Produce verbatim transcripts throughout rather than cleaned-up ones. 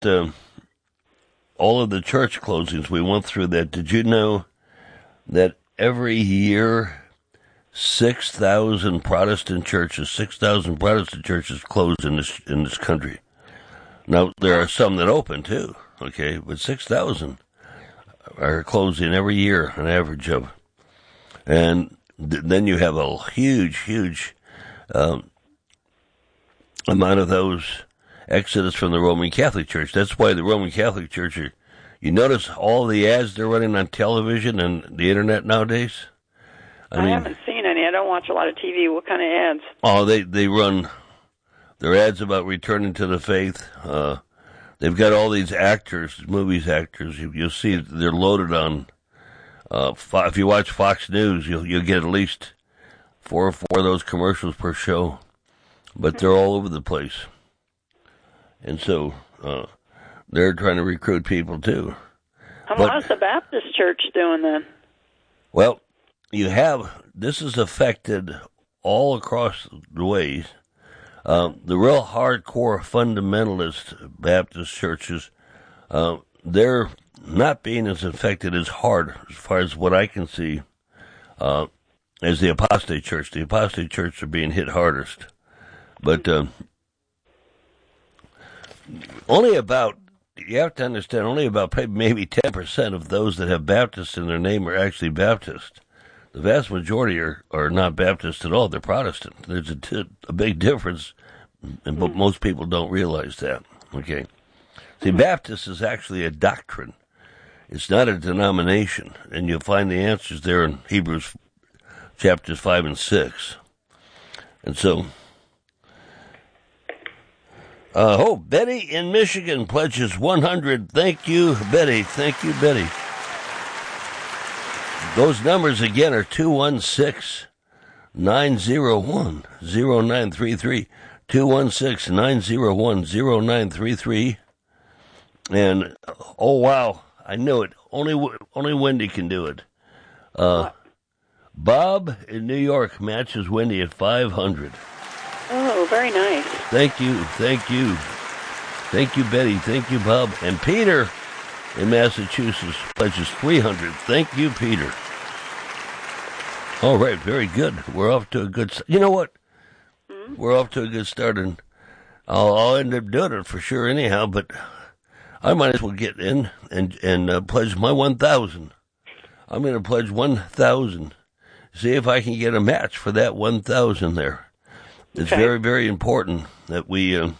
um, all of the church closings, we went through that. Did you know that every year six thousand Protestant churches, six thousand Protestant churches close in this in this country? Now, there are some that open, too, okay, but six thousand are closing every year, an average of. And th- then you have a huge, huge um, amount of those exodus from the Roman Catholic Church. That's why the Roman Catholic Church, are, you notice all the ads they're running on television and the internet nowadays? I, I mean, haven't seen any. I don't watch a lot of T V. What kind of ads? Oh, they, they run their ads about returning to the faith. Uh, they've got all these actors, movies actors. You, you'll see they're loaded on. Uh, if you watch Fox News, you'll you'll get at least four or four of those commercials per show. But they're all over the place. And so uh, they're trying to recruit people, too. And but, how's the Baptist Church doing then? Well, you have, this has affected all across the ways. Uh, the real hardcore fundamentalist Baptist churches, uh, they're not being as affected as hard, as far as what I can see, uh, as the apostate church. The apostate church are being hit hardest. But uh, only about, you have to understand, only about maybe ten percent of those that have Baptist in their name are actually Baptist. The vast majority are, are not Baptist at all. They're Protestant. There's a, t- a big difference, and but most people don't realize that. Okay, see, Baptist is actually a doctrine. It's not a denomination, and you'll find the answers there in Hebrews chapters five and six. And so, uh, oh, Betty in Michigan pledges one hundred. Thank you, Betty. Thank you, Betty. Those numbers again are two one six, nine zero one, zero nine three three, two one six, nine zero one, zero nine three three. And, oh, wow, I knew it. Only only Wendy can do it. Uh, Bob in New York matches Wendy at five hundred. Oh, very nice. Thank you, thank you. Thank you, Betty. Thank you, Bob. And Peter in Massachusetts pledges three hundred. Thank you, Peter. All right, very good. We're off to a good start. You know what? Mm-hmm. We're off to a good start, and I'll, I'll end up doing it for sure anyhow, but I might as well get in and, and uh, pledge my one thousand. I'm going to pledge one thousand. See if I can get a match for that one thousand there. It's okay. very, very important that we, uh,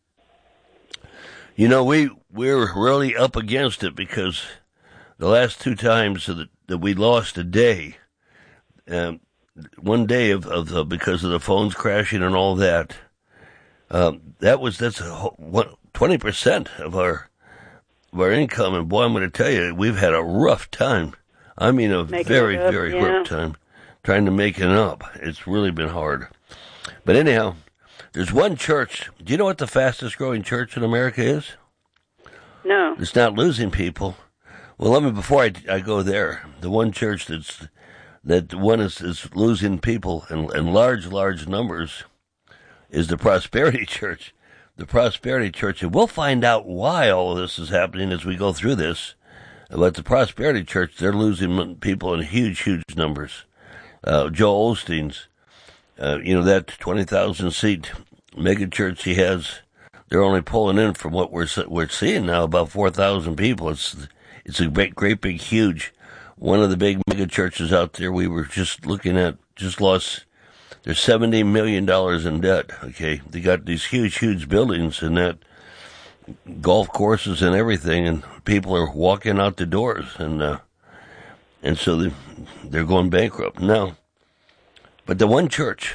you know, we, we're really up against it because the last two times that, that we lost a day, um, one day of, of uh, because of the phones crashing and all that, um, that was, that's a whole, what, twenty percent of our, of our income. And boy, I'm going to tell you, we've had a rough time. I mean, a Making very, up, very yeah. rough time trying to make it up. It's really been hard. But anyhow, there's one church. Do you know what the fastest growing church in America is? No. It's not losing people. Well, let me, before I, I go there, the one church that's, that one is, is losing people in, in large, large numbers is the Prosperity Church. The Prosperity Church, and we'll find out why all of this is happening as we go through this. But the Prosperity Church, they're losing people in huge, huge numbers. Uh, Joel Osteen's, uh, you know, that twenty thousand seat mega church he has, they're only pulling in from what we're we're seeing now about four thousand people. It's it's a great, great big, huge. One of the big mega churches out there we were just looking at just lost. They're seventy million dollars in debt. Okay, they got these huge, huge buildings and that golf courses and everything, and people are walking out the doors, and uh, and so they, they're going bankrupt now. But the one church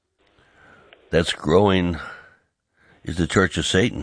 that's growing is the Church of Satan.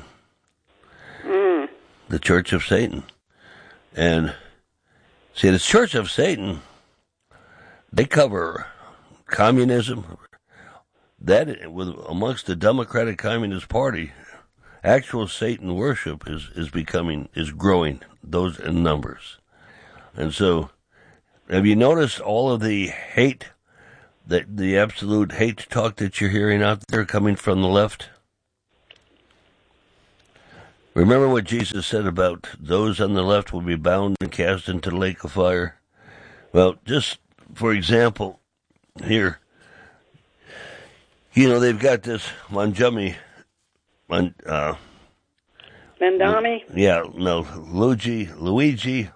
Mm. The Church of Satan. And see, the Church of Satan, they cover communism. That, with amongst the Democratic Communist Party, actual Satan worship is, is becoming, is growing, those in numbers. And so, have you noticed all of the hate, the, the absolute hate talk that you're hearing out there coming from the left? Remember what Jesus said about those on the left will be bound and cast into the lake of fire? Well, just for example, here, you know, they've got this Manjumi, Mon, uh, Mendami? Yeah, no, Luigi, Luigi,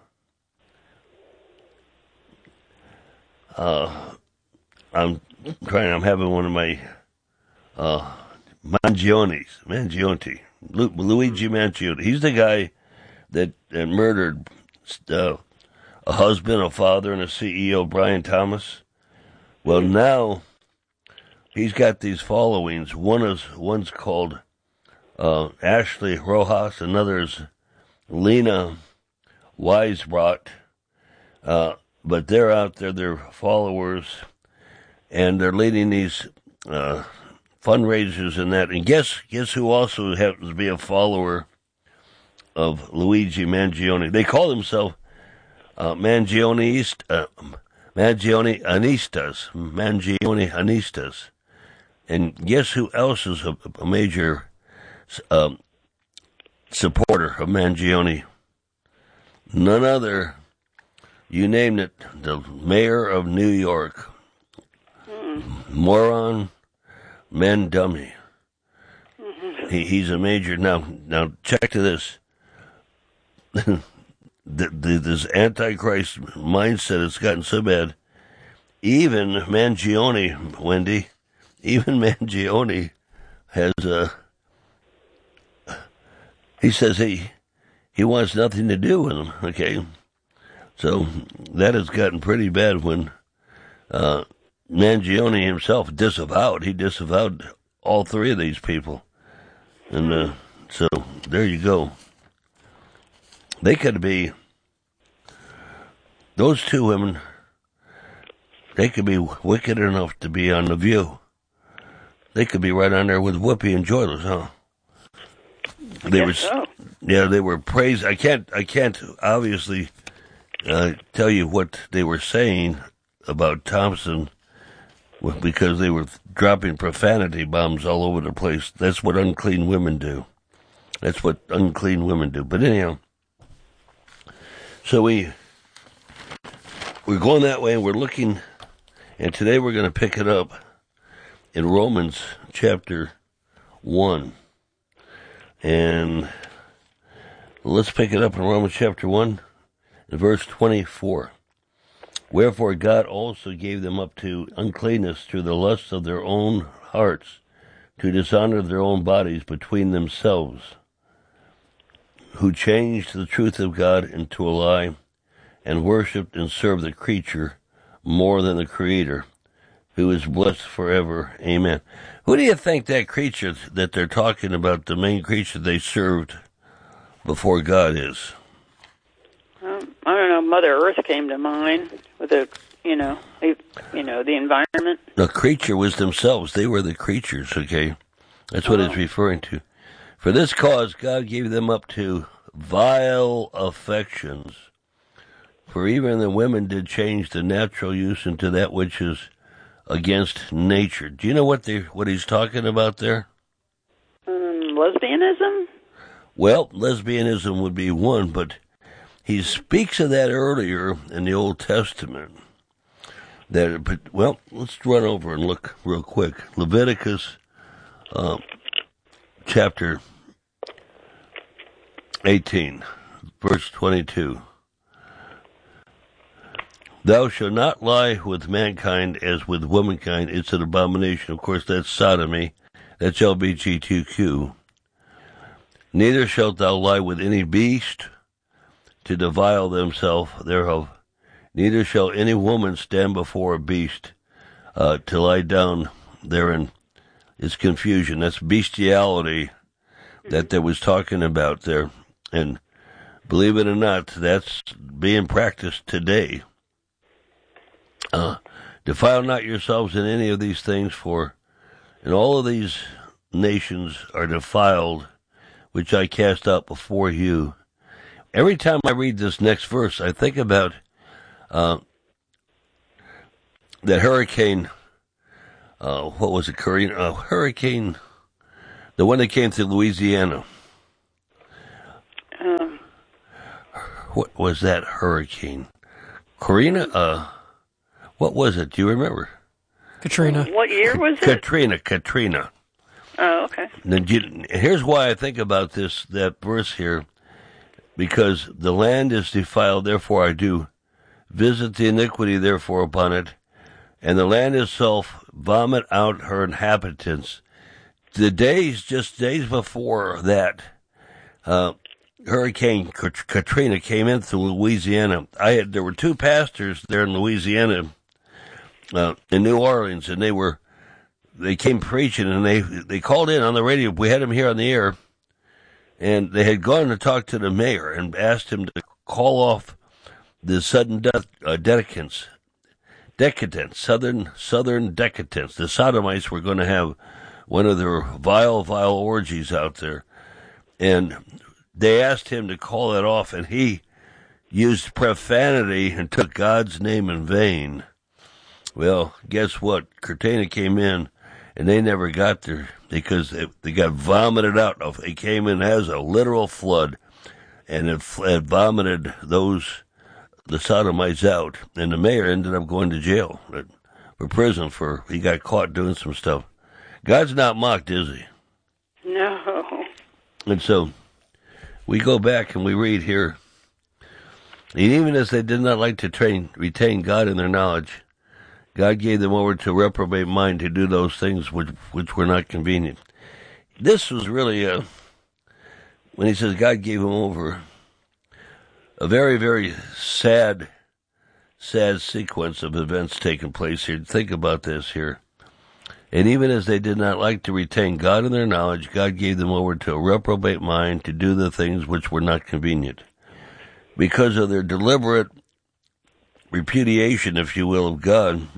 uh, I'm trying, I'm having one of my, uh, Mangionis, Mangione, Lu, Luigi Mangione. He's the guy that, that murdered, uh, a husband, a father, and a C E O, Brian Thomas. Well, now he's got these followings. One is one's called uh, Ashley Rojas. Another is Lena Weisbrot. Uh, but they're out there. They're followers, and they're leading these uh, fundraisers and that. And guess guess who also happens to be a follower of Luigi Mangione? They call themselves Uh, Mangione, uh, Mangione Anistas, Mangione Anistas, and guess who else is a, a major um, supporter of Mangione? None other, you named it, the mayor of New York, mm. Moron Mendami. Mm-hmm. He, he's a major. Now, now check to this. The, the, this Antichrist mindset has gotten so bad. Even Mangione, Wendy, even Mangione has, uh, he says he, he wants nothing to do with them, okay? So that has gotten pretty bad when uh, Mangione himself disavowed. He disavowed all three of these people. And uh, so there you go. They could be, those two women, they could be wicked enough to be on The View. They could be right on there with Whoopi and Joyless, huh? They were, so. yeah, they were praised. I can't, I can't obviously uh, tell you what they were saying about Thompson because they were dropping profanity bombs all over the place. That's what unclean women do. That's what unclean women do. But anyhow. So we, we're going that way, and we're looking, and today we're going to pick it up in Romans chapter one. And let's pick it up in Romans chapter one, and verse twenty-four. Wherefore God also gave them up to uncleanness through the lusts of their own hearts, to dishonor their own bodies between themselves, who changed the truth of God into a lie, and worshipped and served the creature more than the Creator, who is blessed forever. Amen. Who do you think that creature that they're talking about, the main creature they served before God, is? Um, I don't know. Mother Earth came to mind with the, you know, the, you know, the environment. The creature was themselves. They were the creatures. Okay, that's what oh. it's referring to. For this cause, God gave them up to vile affections. For even the women did change the natural use into that which is against nature. Do you know what they what he's talking about there? Um, lesbianism? Well, lesbianism would be one, but he speaks of that earlier in the Old Testament. That, but, well, let's run over and look real quick. Leviticus uh, chapter eighteen, verse twenty-two. Thou shalt not lie with mankind as with womankind. It's an abomination. Of course, that's sodomy. That's L G B T Q. Neither shalt thou lie with any beast to defile themselves thereof. Neither shall any woman stand before a beast uh, to lie down therein. It's confusion. That's bestiality that they was talking about there. And believe it or not, that's being practiced today. Uh, defile not yourselves in any of these things, for in all of these nations are defiled, which I cast out before you. Every time I read this next verse, I think about uh, that hurricane. Uh, what was it, Korean? Uh, hurricane, the one that came through Louisiana. Um, What was that hurricane? Karina? Uh, what was it? Do you remember? Katrina. what year was it? Katrina, Katrina. Oh, okay. Then you, here's why I think about this, that verse here, because the land is defiled, therefore I do visit the iniquity, therefore upon it, and the land itself vomit out her inhabitants. The days, just days before that, uh, Hurricane Katrina came into Louisiana. I had there were two pastors there in Louisiana, uh, in New Orleans, and they were they came preaching, and they they called in on the radio. We had them here on the air, and they had gone to talk to the mayor and asked him to call off the sudden death uh, decadence, decadence, southern southern decadence. The sodomites were going to have one of their vile, vile orgies out there, and they asked him to call it off, and he used profanity and took God's name in vain. Well, guess what? Katrina came in, and they never got there because they, they got vomited out. It came in as a literal flood, and it, it vomited those, the sodomites out. And the mayor ended up going to jail, for prison, for he got caught doing some stuff. God's not mocked, is he? No. And so we go back and we read here, and even as they did not like to train, retain God in their knowledge, God gave them over to a reprobate mind to do those things which which were not convenient. This was really, a, when he says God gave them over, a very, very sad, sad sequence of events taking place here. Think about this here. And even as they did not like to retain God in their knowledge, God gave them over to a reprobate mind to do the things which were not convenient. Because of their deliberate repudiation, if you will, of God,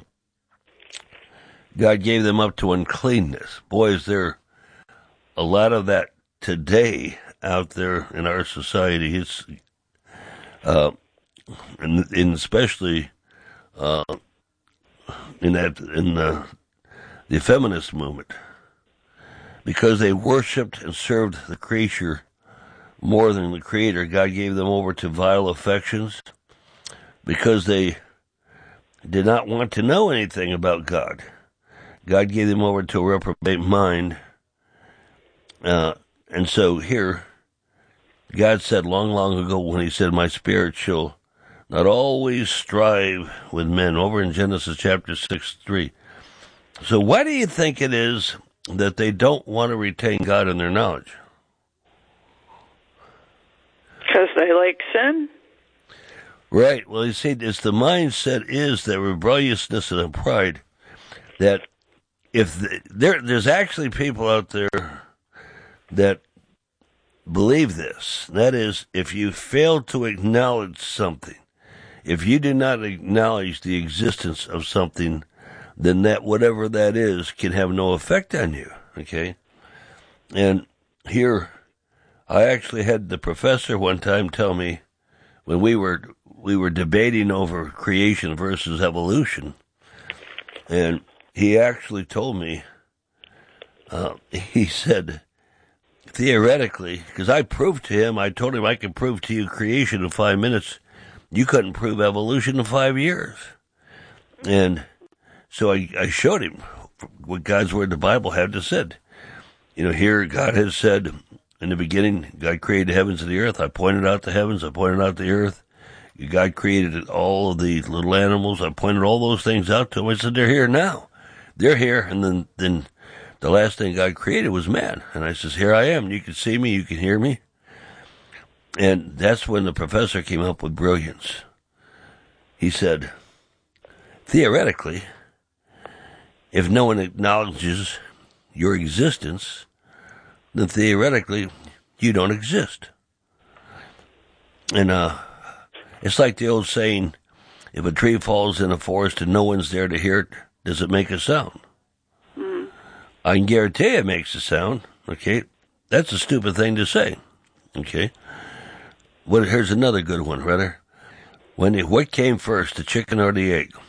God gave them up to uncleanness. Boy, is there a lot of that today out there in our society. It's, uh, and, and especially, uh, in that, in the, the feminist movement, because they worshipped and served the creature more than the Creator. God gave them over to vile affections because they did not want to know anything about God. God gave them over to a reprobate mind. Uh, and so here, God said long, long ago when he said, my spirit shall not always strive with men, over in Genesis chapter six, three. So why do you think it is that they don't want to retain God in their knowledge? Because they like sin? Right. Well, you see, it's the mindset is that rebelliousness and pride, that if the, there, there's actually people out there that believe this. That is, if you fail to acknowledge something, if you do not acknowledge the existence of something, then that whatever that is can have no effect on you, okay? And here, I actually had the professor one time tell me, when we were we were debating over creation versus evolution, and he actually told me, uh, he said, theoretically, because I proved to him, I told him I could prove to you creation in five minutes, you couldn't prove evolution in five years. And so I, I showed him what God's Word, the Bible, had to said. You know, here God has said, in the beginning, God created the heavens and the earth. I pointed out the heavens, I pointed out the earth. God created all of the little animals. I pointed all those things out to him. I said, they're here now. They're here. And then, then the last thing God created was man. And I says, here I am. You can see me. You can hear me. And that's when the professor came up with brilliance. He said, theoretically, if no one acknowledges your existence, then theoretically you don't exist. And uh, it's like the old saying, if a tree falls in a forest and no one's there to hear it, does it make a sound? Mm. I can guarantee it makes a sound, okay? That's a stupid thing to say, okay? Well, here's another good one, brother. When it, what came first, the chicken or the egg?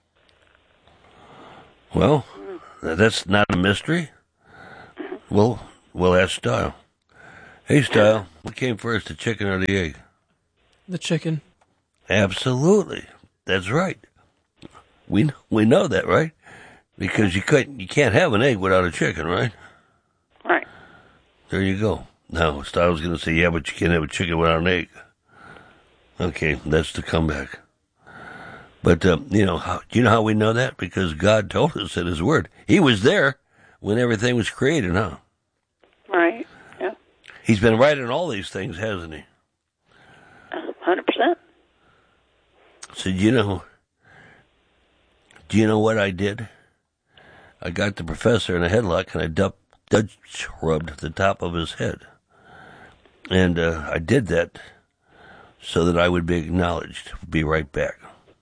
Well, that's not a mystery. Well, well, that's style. Hey, Style, what came first, the chicken or the egg? The chicken. Absolutely. That's right. We we know that, right? Because you couldn't, you can't have an egg without a chicken, right? Right. There you go. Now, Style's going to say, yeah, but you can't have a chicken without an egg. Okay, that's the comeback. But, uh, you know, how, do you know how we know that? Because God told us in His Word. He was there when everything was created, huh? Right. Yeah. He's been right in all these things, hasn't He? one hundred percent. So, you know, do you know what I did? I got the professor in a headlock and I du- Dutch rubbed the top of his head. And uh, I did that so that I would be acknowledged. Be right back.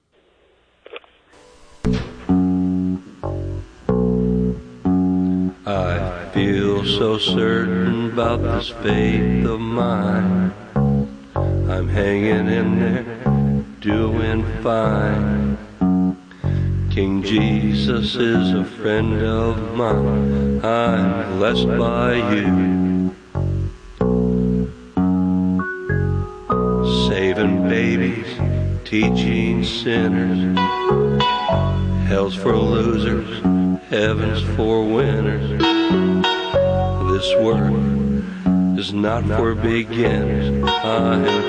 I feel so certain about this faith of mine. I'm hanging in there, doing fine. King Jesus is a friend of mine. I'm blessed by you. Saving babies, teaching sinners. Hell's for losers, heaven's for winners. This work is not for beginners. I am